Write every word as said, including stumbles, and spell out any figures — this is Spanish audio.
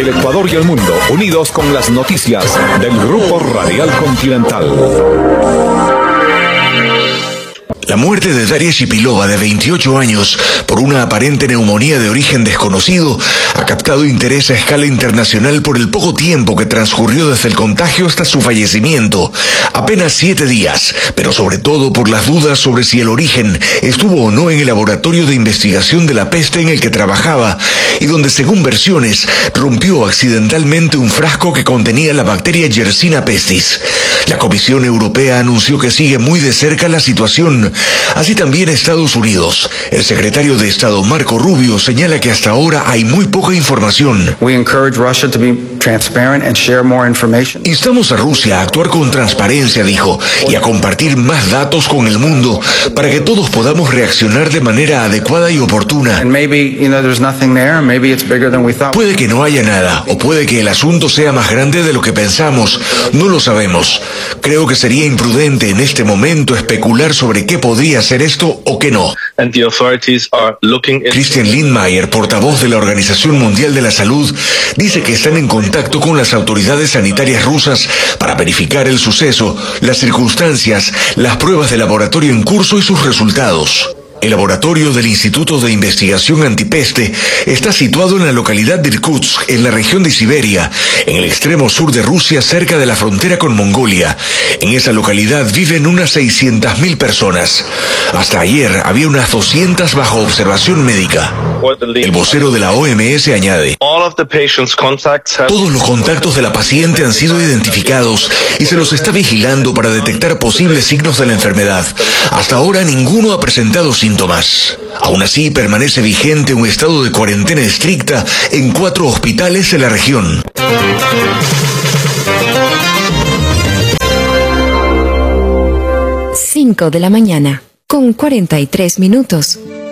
el Ecuador y el mundo, unidos con las noticias del Grupo Radial Continental. La muerte de Daria Shipilova, de veintiocho años, por una aparente neumonía de origen desconocido, ha captado interés a escala internacional por el poco tiempo que transcurrió desde el contagio hasta su fallecimiento. Apenas siete días, pero sobre todo por las dudas sobre si el origen estuvo o no en el laboratorio de investigación de la peste en el que trabajaba, y donde, según versiones, rompió accidentalmente un frasco que contenía la bacteria Yersinia pestis. La Comisión Europea anunció que sigue muy de cerca la situación. Así también Estados Unidos. El secretario de Estado Marco Rubio señala que hasta ahora hay muy poca información. Instamos a Rusia a actuar con transparencia, dijo, y a compartir más datos con el mundo para que todos podamos reaccionar de manera adecuada y oportuna. Puede que no haya nada, o puede que el asunto sea más grande de lo que pensamos. No lo sabemos. Creo que sería imprudente en este momento especular sobre qué podría ser esto o qué no. Christian Lindmeier, portavoz de la Organización Mundial de la Salud, dice que están en contacto con las autoridades sanitarias rusas para verificar el suceso, las circunstancias, las pruebas de laboratorio en curso y sus resultados. El laboratorio del Instituto de Investigación Antipeste está situado en la localidad de Irkutsk, en la región de Siberia, en el extremo sur de Rusia, cerca de la frontera con Mongolia. En esa localidad viven unas seiscientas mil personas. Hasta ayer había unas doscientas bajo observación médica. El vocero de la O M S añade: todos los contactos de la paciente han sido identificados y se los está vigilando para detectar posibles signos de la enfermedad. Hasta ahora ninguno ha presentado síntomas. Aún así, permanece vigente un estado de cuarentena estricta en cuatro hospitales de la región. cinco de la mañana, con cuarenta y tres minutos.